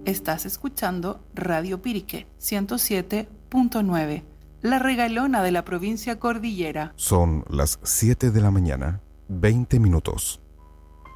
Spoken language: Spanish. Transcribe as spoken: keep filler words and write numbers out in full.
Estás escuchando Radio Pirique ciento siete punto nueve, la regalona de la provincia Cordillera. Son las siete de la mañana, veinte minutos.